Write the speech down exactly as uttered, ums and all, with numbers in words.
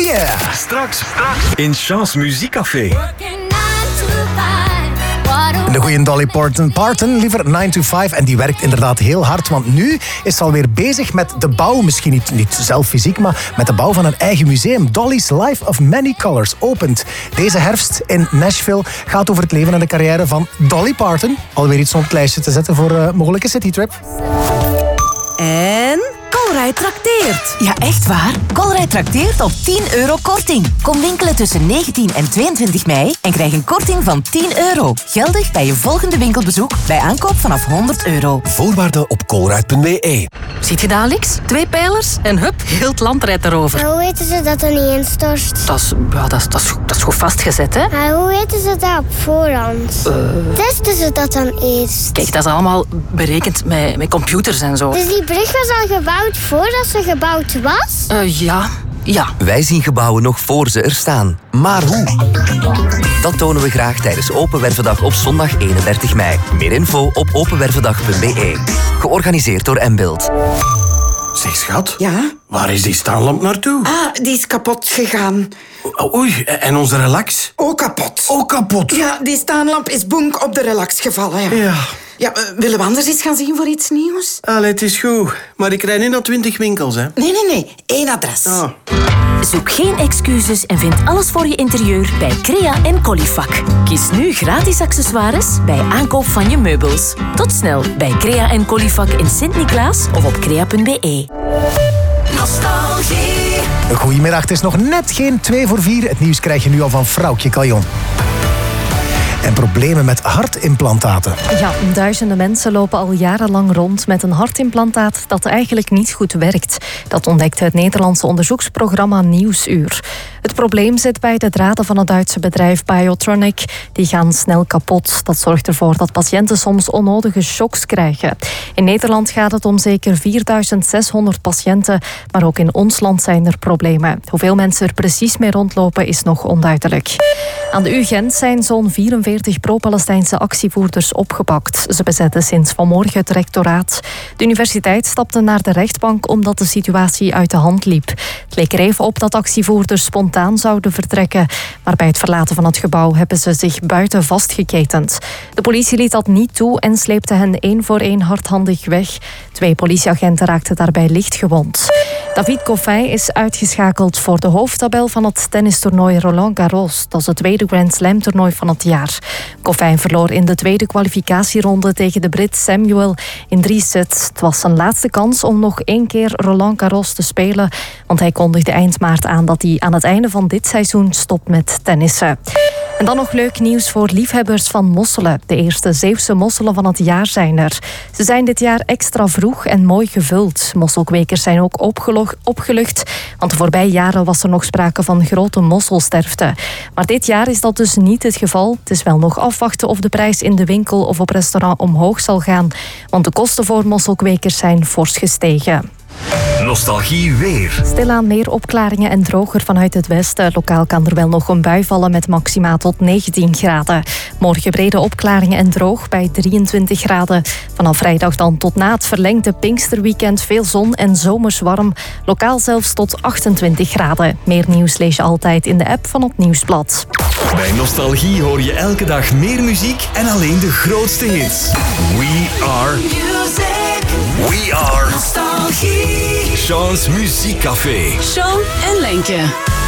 Yeah! Straks, straks in Chance Muziekcafé. De goeie Dolly Parton, Parton, liever nine to five. En die werkt inderdaad heel hard, want nu is ze alweer bezig met de bouw, misschien niet, niet zelf fysiek, maar met de bouw van een eigen museum. Dolly's Life of Many Colors opent deze herfst in Nashville. Gaat over het leven en de carrière van Dolly Parton. Alweer iets op het lijstje te zetten voor een mogelijke citytrip. En Colruyt trakteert. Ja, echt waar? Colruyt trakteert op tien euro korting. Kom winkelen tussen negentien en tweeëntwintig mei en krijg een korting van tien euro. Geldig bij je volgende winkelbezoek bij aankoop vanaf honderd euro. Voorwaarden op colruyt punt b e. Ziet je daar, Alex? Twee pijlers en hup, heel het land rijdt erover. Maar hoe weten ze dat er niet instort? Dat is, ja, dat is, dat is, dat is goed vastgezet, hè? Maar hoe weten ze dat op voorhand? Uh... Testen ze dat dan eerst? Kijk, dat is allemaal berekend met, met computers en zo. Dus die brug was al gebouwd voordat ze gebouwd was? Uh, ja, ja. Wij zien gebouwen nog voor ze er staan. Maar hoe? Dat tonen we graag tijdens Open Wervendag op zondag eenendertig mei. Meer info op openwervendag punt b e. Georganiseerd door M-Beeld. Zeg, schat. Ja? Waar is die staanlamp naartoe? Ah, die is kapot gegaan. O- Oei, en onze relax? Ook kapot. Ook kapot. Ja, die staanlamp is bonk op de relax gevallen. Ja. Ja. Ja, uh, willen we anders eens gaan zien voor iets nieuws? Allee, het is goed. Maar ik rijd niet naar twintig winkels, hè. Nee, nee, nee. Eén adres. Ah. Zoek geen excuses en vind alles voor je interieur bij Crea en Colifac. Kies nu gratis accessoires bij aankoop van je meubels. Tot snel bij Crea en Colifac in Sint-Niklaas of op crea punt b e. Nostalgie. Goedemiddag, het is nog net geen twee voor vier. Het nieuws krijg je nu al van Vrouwtje Caljon. En problemen met hartimplantaten. Ja, duizenden mensen lopen al jarenlang rond met een hartimplantaat dat eigenlijk niet goed werkt. Dat ontdekte het Nederlandse onderzoeksprogramma Nieuwsuur. Het probleem zit bij de draden van het Duitse bedrijf Biotronic. Die gaan snel kapot. Dat zorgt ervoor dat patiënten soms onnodige shocks krijgen. In Nederland gaat het om zeker vierduizend zeshonderd patiënten. Maar ook in ons land zijn er problemen. Hoeveel mensen er precies mee rondlopen is nog onduidelijk. Aan de U Gent zijn zo'n vierenveertig pro-Palestijnse actievoerders opgepakt. Ze bezetten sinds vanmorgen het rectoraat. De universiteit stapte naar de rechtbank omdat de situatie uit de hand liep. Het leek er even op dat actievoerders spontaan zouden vertrekken. Maar bij het verlaten van het gebouw hebben ze zich buiten vastgeketend. De politie liet dat niet toe en sleepte hen één voor één hardhandig weg. Twee politieagenten raakten daarbij licht gewond. David Goffin is uitgeschakeld voor de hoofdtabel van het tennistoernooi Roland Garros. Dat is het tweede Grand Slam toernooi van het jaar. Goffin verloor in de tweede kwalificatieronde tegen de Brit Samuel in drie sets. Het was zijn laatste kans om nog één keer Roland Garros te spelen. Want hij kondigde eind maart aan dat hij aan het einde van dit seizoen stopt met tennissen. En dan nog leuk nieuws voor liefhebbers van mosselen. De eerste Zeeuwse mosselen van het jaar zijn er. Ze zijn dit jaar extra vroeg en mooi gevuld. Mosselkwekers zijn ook opgelog- opgelucht, want de voorbije jaren was er nog sprake van grote mosselsterfte. Maar dit jaar is dat dus niet het geval. Het is wel nog afwachten of de prijs in de winkel of op restaurant omhoog zal gaan, want de kosten voor mosselkwekers zijn fors gestegen. Nostalgie weer. Stilaan meer opklaringen en droger vanuit het westen. Lokaal kan er wel nog een bui vallen met maxima tot negentien graden. Morgen brede opklaringen en droog bij drieëntwintig graden. Vanaf vrijdag dan tot na het verlengde Pinksterweekend veel zon en zomers warm. Lokaal zelfs tot achtentwintig graden. Meer nieuws lees je altijd in de app van het Nieuwsblad. Bij Nostalgie hoor je elke dag meer muziek en alleen de grootste hits. We are... Music. We are... Nostalgie. Chance Muziekcafé. Sean en Lenke.